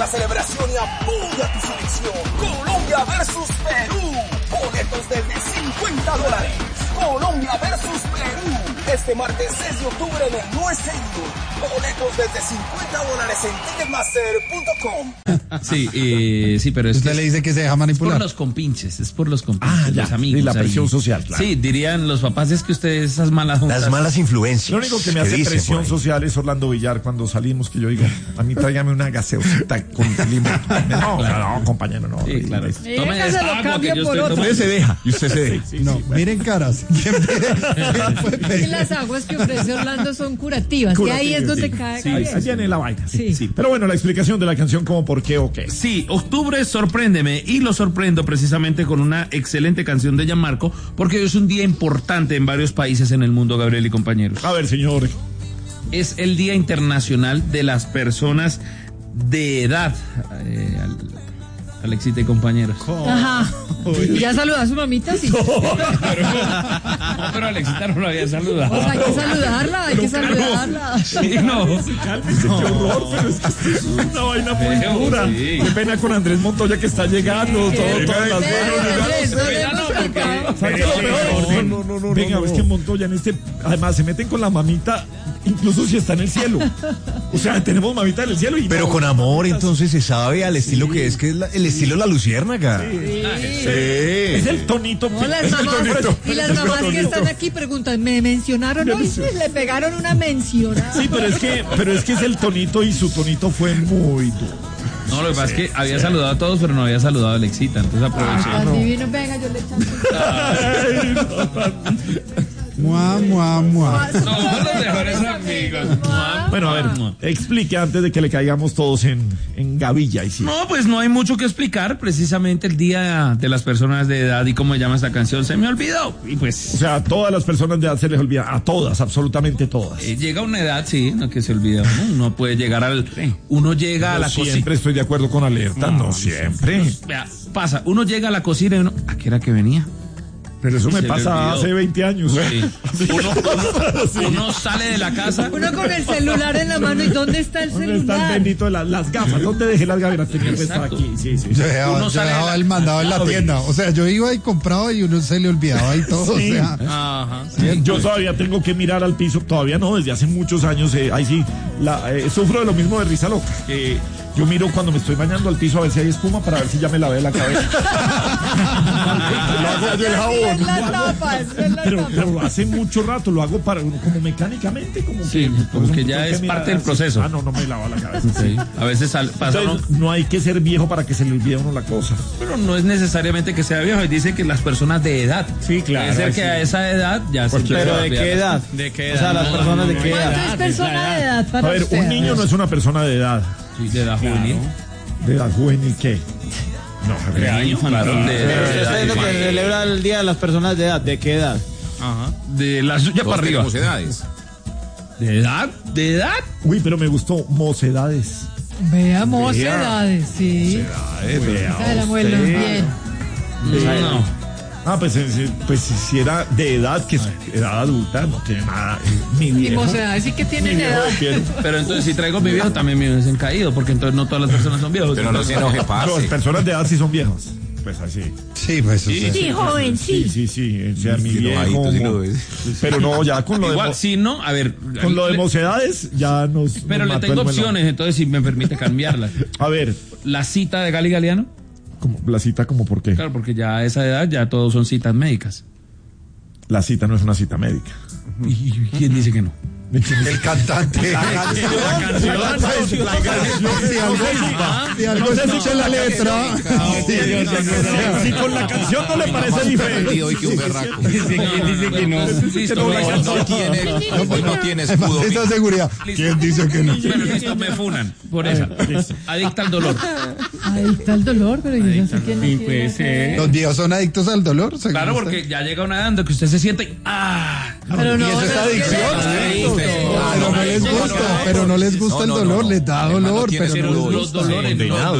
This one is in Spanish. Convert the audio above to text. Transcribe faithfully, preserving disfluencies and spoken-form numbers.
la celebración y apoya tu selección. Colombia versus Perú. Boletos desde cincuenta dólares. Colombia versus Perú. Este martes seis de octubre en el Nuez Stadium. Boletos desde cincuenta dólares en ticketmaster punto com. Sí, eh, sí, pero es Usted que le dice que se deja es manipular. por los compinches, es por los compinches, Ah, ya, los amigos. y la presión ahí. social, claro. Sí, dirían los papás, es que ustedes esas malas juntas. Las malas influencias. Lo único que me hace dicen por presión ahí. social es Orlando Villar cuando salimos, que yo digo, a mí tráigame una gaseosita con limón. No, claro, no, compañero, no. Sí, claro. Eh, Tome se esta lo agua cambia que yo por estoy otra. tomando. Usted se deja y usted se deja. Sí, No, sí, miren caras. ¿Quién puede- quién puede Y pedir? las aguas que ofrece Orlando son curativas, que ahí es donde cae. Sí, ahí bien. viene la vaina. Sí, Sí. sí. Pero bueno, la explicación de la canción como por qué o qué. Sí, octubre sorpréndeme y lo sorprendo precisamente con una excelente canción de Gianmarco porque hoy es un día importante en varios países en el mundo, Gabriel y compañeros. A ver, señor. Es el Día Internacional de las Personas de Edad. Eh, al- Alexita y compañeros. Ajá. ¿Ya saludó a su mamita? Sí. No, pero Alexita no lo había saludado. O sea, hay que saludarla, hay que saludarla. Sí, no. Cálmese, qué horror, pero es que esto es una vaina muy Pero, dura. sí. Qué pena con Andrés Montoya que está llegando, todo, todas las Pero, buenas. Andrés, no le Pero hemos no, porque- contado. ¿Sabes qué es lo peor? No, no, no, no, Venga, no, es no. que Montoya en este, además se meten con la mamita, incluso si está en el cielo. O sea, tenemos mamita en el cielo y Pero no, con amor, entonces se sabe al estilo que es, que es la- el estilo de la luciérnaga. es Sí. el tonito. No, las es el mamás, tonito. y las Es el mamás que tonito. están aquí preguntan, ¿me mencionaron hoy? Le pegaron una mencionada. Sí, pero es que, pero es que es el tonito y su tonito fue muy duro. No, lo que pasa es que había saludado a todos, pero no había saludado a Alexita, entonces aproveché. Tan divino, venga, yo le echo. Mua, mua, mua. No, los mejores amigos. Bueno, a ver, explique antes de que le caigamos todos en, en gavilla. Y sí. No, pues no hay mucho que explicar. Precisamente el Día de las Personas de Edad y cómo se llama esta canción se me olvidó. Y O pues sea, a todas las personas de edad se les olvida, a todas, absolutamente todas. eh, llega una edad, sí, no que se olvida uno. Uno puede llegar al. Uno llega a la No cocina. siempre estoy de acuerdo con Alerta, no, siempre. Vea, pasa, uno llega a la cocina y uno. ¿A qué era que venía? Pero eso Se me le pasa olvidó. hace veinte años. Sí. Uno, uno- uno sale de la casa. Uno con el celular en la mano, ¿y dónde está el ¿Dónde está el celular? bendito de las, las gafas? ¿Dónde dejé las gafas? Las tenía puestas Exacto. aquí. Sí, sí. Yo dejaba, Uno yo sale dejaba de la- el mandado en la Ah, tienda. O sea, yo iba y compraba y uno se le olvidaba y todo. Sí. O sea, Ajá. Yo todavía tengo que mirar al piso, todavía no, desde hace muchos años, eh, ahí sí, la, eh, sufro de lo mismo de risa loca, que yo miro cuando me estoy bañando al piso a ver si hay espuma para ver si ya me lavé la cabeza. Lo hago yo el jabón. Es la tapa, es la Pero, tapa. pero hace mucho rato lo hago para como mecánicamente, como Sí, que, como por que eso ya tengo es mirar parte del así. proceso. Ah, no, no me lavo la cabeza. Sí. A veces sal- pasa uno. Entonces, no hay que ser viejo para que se le olvide a uno la cosa. Pero no es necesariamente que sea viejo, y dice que las personas de edad. Sí, claro, Puede ser ahí que sí. a esa edad ya se empieza Pero a ¿de olvidar qué las edad? cosas. ¿De qué O sea, las personas de qué edad. ¿Cuánto es persona de edad A para ver, usted? un niño no es una persona de edad. Sí, de edad juvenil. ¿De edad juvenil qué? No, De año, claro, de, de- Pero de usted edad está diciendo que juvenil. celebra el Día de las Personas de Edad. ¿De qué edad? Ajá. De la suya para arriba. edades. ¿De edad? ¿De edad? Uy, pero me gustó mocedades. Veamos Vea. edades, sí. Esa de la abuela, bien. No. Ah, pues, eh, pues si era de edad, que es edad adulta, no tiene nada. eh, Mi Y viejo. mocedades sí que Mi tienen viejo edad. lo quiero. Pero entonces si traigo mi viejo, también mi viejo es caído, porque entonces no todas las personas son viejos. Pero no se enoje, No, las parce. personas de edad sí son viejas. Pues así. sí, pues. o sea, Sí, joven, Sí, sí. sí, sí. O sea, mi Sí, viejo. enojadito, sí lo mo- ves. Pero no, ya con lo de, Igual, mo- si no, a ver. con lo de le- mocedades, ya nos. Pero nos le mató tengo el melón. opciones, entonces si me permite cambiarlas. A ver, La cita de Gali Galeano, como, la cita, como por qué? claro, porque ya a esa edad ya todos son citas médicas. La cita no es una cita médica. ¿Y y quién dice que no? El cantante. La canción. La canción. Si algo, si algo escucha la letra. Si con la canción no le parece diferente. Hoy que un berraco. ¿Quién dice que no? Listo, no, me- la Hoy no tiene, hoy no tiene escudo. Esa seguridad. ¿Quién dice que no? Pero listo, me funan por esa. Adicta al dolor. Ahí está el dolor, pero yo no sé quién Sí, no puede ser. Los viejos son adictos al dolor. según Claro, usted. porque ya llega una edad en que usted se siente y ¡ah! Pero no, Y eso es pero adicción. Adicto. Pero no les gusta, pero no les gusta el No, no, dolor, no. les da Además, no dolor, tiene pero no escudo. les Los gusta. dolores no.